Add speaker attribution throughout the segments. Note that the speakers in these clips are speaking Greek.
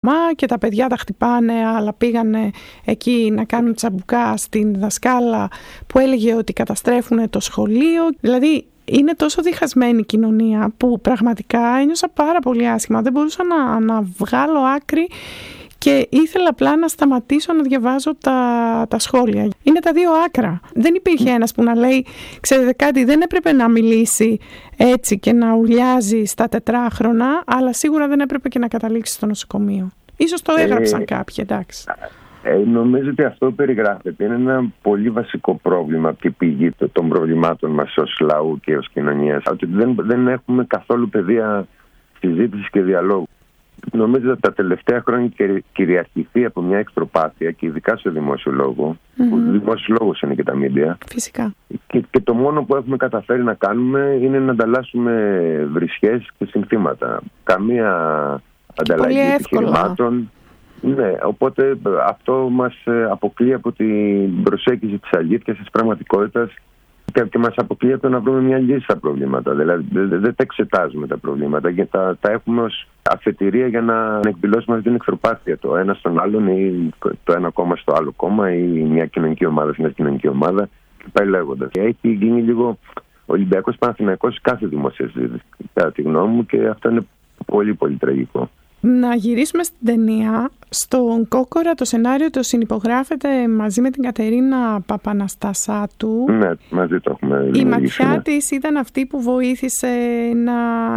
Speaker 1: και τα παιδιά τα χτυπάνε, αλλά πήγανε εκεί να κάνουν τσαμπουκά στην δασκάλα που έλεγε ότι καταστρέφουν το σχολείο. Δηλαδή είναι τόσο διχασμένη η κοινωνία που πραγματικά ένιωσα πάρα πολύ άσχημα. Δεν μπορούσα να βγάλω άκρη και ήθελα απλά να σταματήσω να διαβάζω τα σχόλια. Είναι τα δύο άκρα. Δεν υπήρχε ένας που να λέει, ξέρετε κάτι, δεν έπρεπε να μιλήσει έτσι και να ουρλιάζει στα 4χρονα, αλλά σίγουρα δεν έπρεπε και να καταλήξει στο νοσοκομείο. Ίσως το έγραψαν κάποιοι, εντάξει.
Speaker 2: Νομίζω ότι αυτό περιγράφεται. Είναι ένα πολύ βασικό πρόβλημα και πηγή των προβλημάτων μας ως λαού και ως κοινωνίας. Ότι δεν έχουμε καθόλου πεδία συζήτησης και διαλόγου. Νομίζω ότι τα τελευταία χρόνια κυριαρχηθεί από μια εξτροπάθεια και ειδικά σε δημόσιο λόγο, που δημόσιο λόγος είναι και τα μίντια.
Speaker 1: Φυσικά.
Speaker 2: Και το μόνο που έχουμε καταφέρει να κάνουμε είναι να ανταλλάσσουμε βρισιές και συνθήματα. Καμία ανταλλαγή επιχειρημάτων. Ναι, οπότε αυτό μας αποκλεί από την προσέγγιση της αλήθειας, της πραγματικότητας και μας αποκλεί από το να βρούμε μια λύση στα προβλήματα. Δηλαδή δεν τα εξετάζουμε τα προβλήματα και τα έχουμε ως αφετηρία για να εκδηλώσουμε την εχθροπάθεια, το ένα στον άλλον ή το ένα κόμμα στο άλλο κόμμα ή μια κοινωνική ομάδα σε μια κοινωνική ομάδα και πάει λέγοντας. Έχει γίνει λίγο Ολυμπιακός Παναθηναϊκός κάθε δημοσία συζήτηση, κατά τη γνώμη μου, και αυτό είναι πολύ πολύ τραγικό.
Speaker 1: Να γυρίσουμε στην ταινία. Στον Κόκορα το σενάριο το συνυπογράφεται μαζί με την Κατερίνα Παπαναστασάτου.
Speaker 2: Ναι, μαζί το έχουμε.
Speaker 1: Η ματιά της ήταν αυτή που βοήθησε να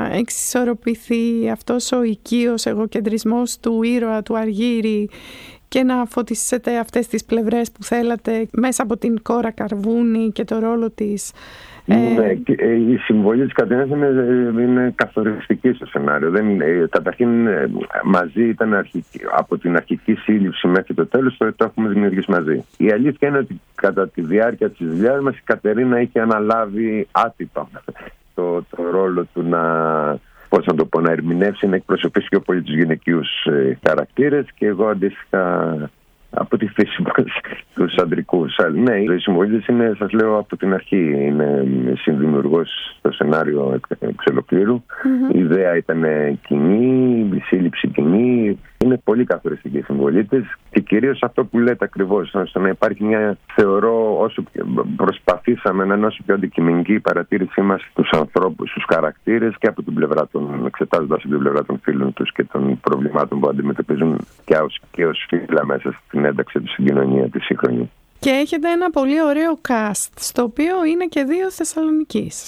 Speaker 1: εξισορροπηθεί αυτός ο οικείος εγωκεντρισμός του ήρωα του Αργύρη και να φωτίσετε αυτές τις πλευρές που θέλατε μέσα από την Κόρα Καρβούνη και το ρόλο της.
Speaker 2: Ναι, η συμβολή της Κατερίνας είναι καθοριστική στο σενάριο. Καταρχήν μαζί ήταν από την αρχική σύλληψη μέχρι το τέλος, το έχουμε δημιουργήσει μαζί. Η αλήθεια είναι ότι κατά τη διάρκεια της δουλειάς μας η Κατερίνα είχε αναλάβει άτυπα το ρόλο του να ερμηνεύσει, να εκπροσωπήσει πιο πολύ τους γυναικείους χαρακτήρες και εγώ αντίστοιχα από τη φύση μας τους αντρικούς. Ναι, η συμβολή της είναι, σας λέω, από την αρχή. Είναι συνδημιουργός στο σενάριο εξ ολοκλήρου. Η ιδέα ήταν κοινή, η σύλληψη κοινή. Είναι πολύ καθοριστική η συμβολή της και κυρίως αυτό που λέτε ακριβώς, ώστε να υπάρχει μια, θεωρώ, όσο προσπαθήσαμε να είναι όσο πιο αντικειμενική η παρατήρησή μας στους ανθρώπους, στους χαρακτήρες και από την πλευρά των, εξετάζοντας την πλευρά των φίλων τους και των προβλημάτων που αντιμετωπίζουν και ως φύλλα μέσα στην ένταξη του στην κοινωνία τη σύγχρονη.
Speaker 1: Και έχετε ένα πολύ ωραίο cast, στο οποίο είναι και δύο Θεσσαλονικής.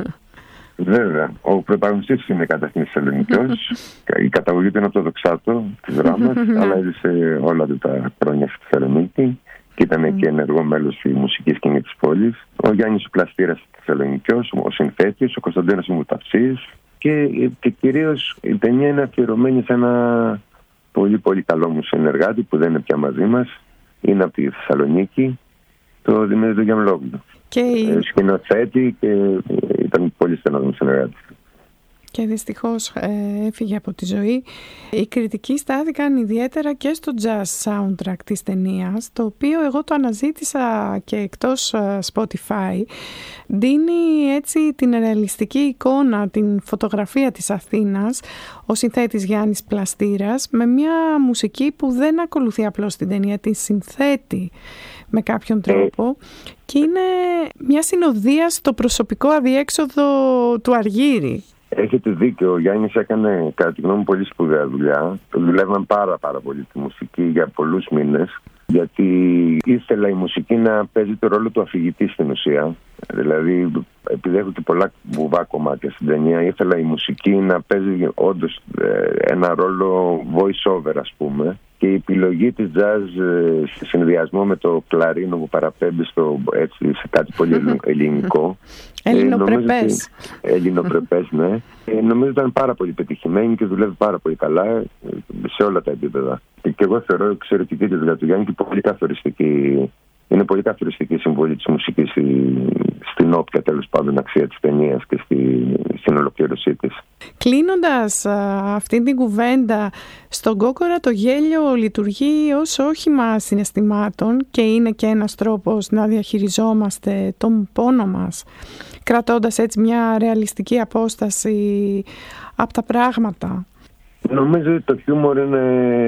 Speaker 2: Βέβαια. Ο πρωταγωνιστής είναι καταρχήν Θεσσαλονικός. Η καταγωγή του είναι από το Δοξάτο της Δράμας, αλλά έζησε όλα του τα χρόνια στη Θεσσαλονίκη και ήταν και ενεργό μέλος στη μουσική σκηνή της πόλης. Ο Γιάννης ο Πλαστήρας Θεσσαλονικός, ο συνθέτης, ο Κωνσταντίνος ο Μουταυσής και κυρίως η ταινία είναι αφιερωμένη σε ένα πολύ πολύ καλό μου συνεργάτη που δεν είναι πια μαζί μας. Είναι από τη Θεσσαλονίκη, το Δημήτρη Γιαμλόγλου. Σκηνοθέτη και ήταν πολύ στενός μου συνεργάτης.
Speaker 1: Και δυστυχώς έφυγε από τη ζωή. Οι κριτικοί στάθηκαν ιδιαίτερα και στο jazz soundtrack της ταινίας, το οποίο εγώ το αναζήτησα και εκτός Spotify. Δίνει έτσι την ρεαλιστική εικόνα, την φωτογραφία της Αθήνας, ο συνθέτης Γιάννης Πλαστήρας, με μια μουσική που δεν ακολουθεί απλώς την ταινία, την συνθέτει με κάποιον τρόπο και είναι μια συνοδεία στο προσωπικό αδιέξοδο του Αργύρη.
Speaker 2: Έχετε δίκιο, ο Γιάννης έκανε κατά τη γνώμη μου πολύ σπουδαία δουλειά. Δουλεύαν πάρα πολύ τη μουσική για πολλούς μήνες, γιατί ήθελα η μουσική να παίζει το ρόλο του αφηγητή στην ουσία. Δηλαδή, επειδή έχω και πολλά βουβά κομμάτια στην ταινία, ήθελα η μουσική να παίζει όντως ένα ρόλο voice over, ας πούμε. Και η επιλογή της jazz σε συνδυασμό με το κλαρίνο που παραπέμπει σε κάτι πολύ ελληνικό.
Speaker 1: Ελληνοπρεπές.
Speaker 2: Ελληνοπρεπές, ναι. Νομίζω ήταν πάρα πολύ πετυχημένη και δουλεύει πάρα πολύ καλά σε όλα τα επίπεδα. Και εγώ θεωρώ εξαιρετική τη δουλειά του Γιάννη και πολύ καθοριστική. Είναι πολύ καθοριστική η συμβολή της μουσικής στην όποια τέλος πάντων αξία της ταινίας και στην ολοκλήρωσή της.
Speaker 1: Κλείνοντας αυτή την κουβέντα, στον Κόκορα το γέλιο λειτουργεί ως όχημα συναισθημάτων και είναι και ένας τρόπος να διαχειριζόμαστε τον πόνο μας, κρατώντας έτσι μια ρεαλιστική απόσταση από τα πράγματα.
Speaker 2: Νομίζω ότι το χιούμορ είναι